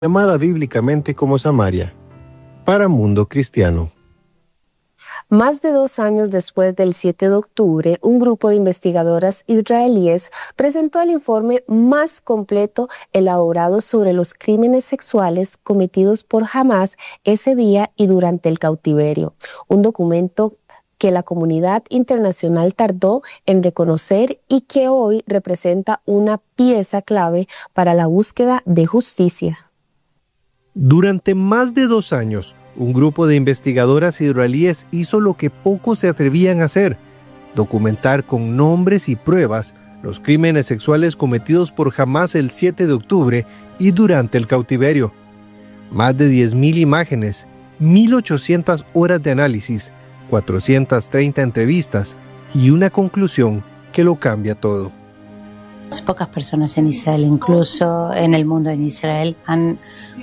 llamada bíblicamente como Samaria, para Mundo Cristiano. Más de 2 años después del 7 de octubre, un grupo de investigadoras israelíes presentó el informe más completo elaborado sobre los crímenes sexuales cometidos por Hamás ese día y durante el cautiverio. Un documento que la comunidad internacional tardó en reconocer y que hoy representa una pieza clave para la búsqueda de justicia. Durante más de 2 años, un grupo de investigadoras israelíes hizo lo que pocos se atrevían a hacer: documentar con nombres y pruebas los crímenes sexuales cometidos por Hamás el 7 de octubre y durante el cautiverio. Más de 10.000 imágenes, 1.800 horas de análisis, 430 entrevistas y una conclusión que lo cambia todo. Pocas personas en Israel, incluso en el mundo en Israel, han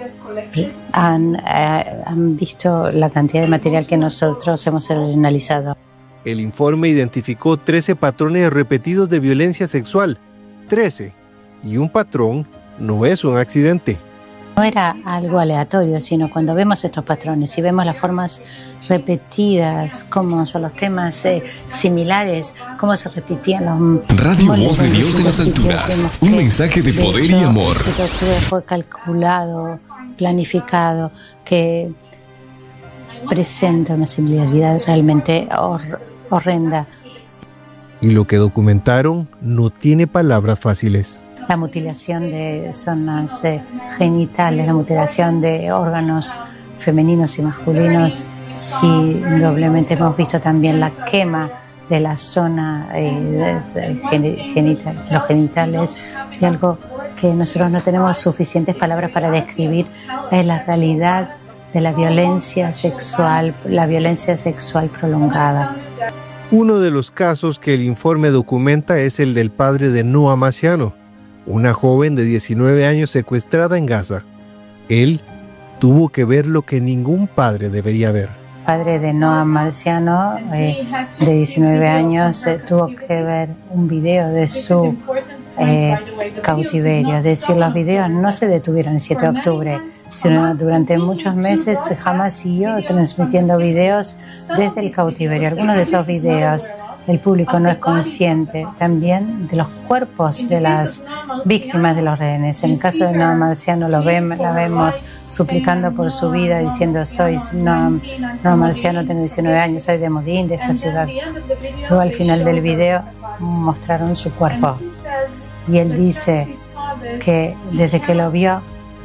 visto la cantidad de material que nosotros hemos analizado. El informe identificó 13 patrones repetidos de violencia sexual. 13. Y un patrón no es un accidente. No era algo aleatorio, sino cuando vemos estos patrones y vemos las formas repetidas, cómo son los temas similares, cómo se repetían los... Radio Voz de Dios en las alturas, un mensaje de poder y amor. Fue calculado, planificado, que presenta una similaridad realmente horrenda. Y lo que documentaron no tiene palabras fáciles. La mutilación de zonas genitales, la mutilación de órganos femeninos y masculinos, y doblemente hemos visto también la quema de la zona genital, los genitales, de algo que nosotros no tenemos suficientes palabras para describir. Es la realidad de la violencia sexual prolongada. Uno de los casos que el informe documenta es el del padre de Noa Marciano, una joven de 19 años secuestrada en Gaza. Él tuvo que ver lo que ningún padre debería ver. El padre de Noa Marciano, de 19 años, tuvo que ver un video de su cautiverio. Es decir, los videos no se detuvieron el 7 de octubre, sino durante muchos meses Hamás siguió transmitiendo videos desde el cautiverio. Algunos de esos videos el público no es consciente también de los cuerpos de las víctimas de los rehenes. En el caso de Noa Marciano la vemos suplicando por su vida, diciendo: soy Noa Marciano, tengo 19 años, soy de Modín, de esta ciudad. Luego al final del video mostraron su cuerpo y él dice que desde que lo vio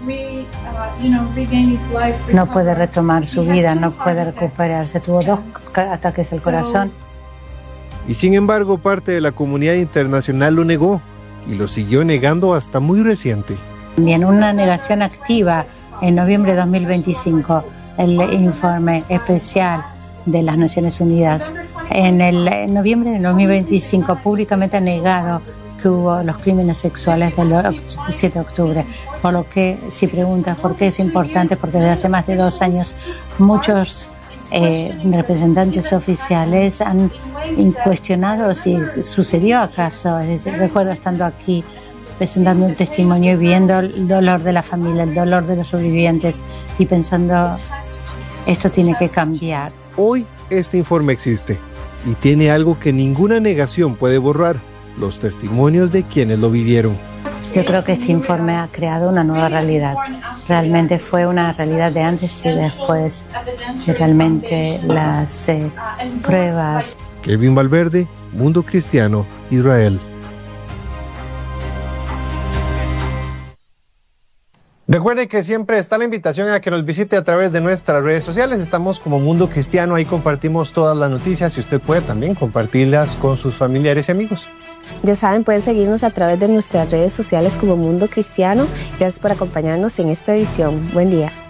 no puede retomar su vida, no puede recuperarse. Tuvo 2 ataques al corazón. Y sin embargo, parte de la comunidad internacional lo negó y lo siguió negando hasta muy reciente. También una negación activa en noviembre de 2025, el informe especial de las Naciones Unidas. En noviembre de 2025 públicamente ha negado que hubo los crímenes sexuales del 7 de octubre. Por lo que, si preguntas por qué es importante, porque desde hace más de 2 años muchos representantes oficiales han cuestionado si sucedió acaso. Es decir, recuerdo estando aquí presentando un testimonio y viendo el dolor de la familia, el dolor de los sobrevivientes y pensando: esto tiene que cambiar. Hoy este informe existe y tiene algo que ninguna negación puede borrar: los testimonios de quienes lo vivieron. Yo creo que este informe ha creado una nueva realidad. Realmente fue una realidad de antes y después, de realmente las pruebas. Kevin Valverde, Mundo Cristiano, Israel. Recuerde que siempre está la invitación a que nos visite a través de nuestras redes sociales. Estamos como Mundo Cristiano, ahí compartimos todas las noticias y usted puede también compartirlas con sus familiares y amigos. Ya saben, pueden seguirnos a través de nuestras redes sociales como Mundo Cristiano. Gracias por acompañarnos en esta edición. Buen día.